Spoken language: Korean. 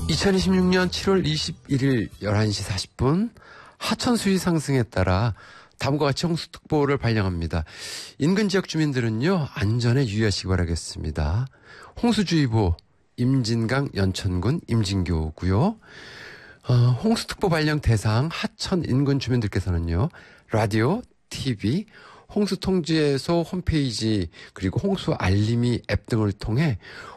2026년 7월 21일 11시 40분 하천 수위 상승에 따라 다음과 같이 홍수특보를 발령합니다. 인근 지역 주민들은요, 안전에 유의하시기 바라겠습니다. 홍수주의보 임진강 연천군 임진교고요. 홍수특보 발령 대상 하천 인근 주민들께서는요, 라디오, TV, 홍수통제소 홈페이지 그리고 홍수 알림이 앱 등을 통해